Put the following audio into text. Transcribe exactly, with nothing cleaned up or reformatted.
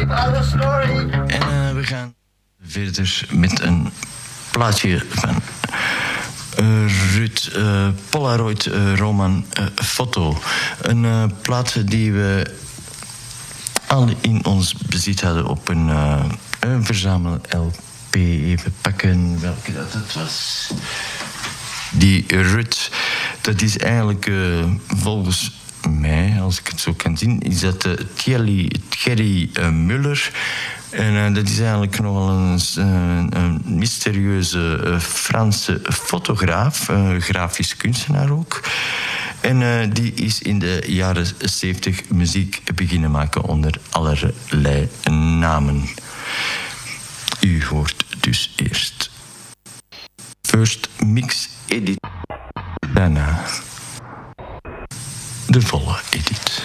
En uh, we gaan verder met een plaatje van uh, Ruud uh, Polaroid uh, Roman uh, Foto. Een uh, plaat die we al in ons bezit hadden op een, uh, een verzamel-L P. Even pakken welke dat het was. Die Ruud, dat is eigenlijk uh, volgens mij, als ik het zo kan zien, is dat uh, Thierry, Thierry uh, Muller. En uh, dat is eigenlijk nogal een, een, een mysterieuze uh, Franse fotograaf, uh, grafisch kunstenaar ook. En uh, die is in de jaren zeventig muziek beginnen maken onder allerlei namen. U hoort dus eerst First Mix Edit, daarna de volle edit.